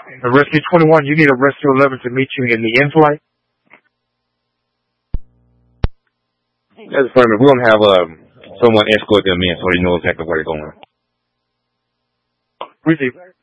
The Rescue 21, you need a Rescue 11 to meet you in the in-flight. That's affirmative. We're going to have someone escort them in so they know exactly where they're going. Receive.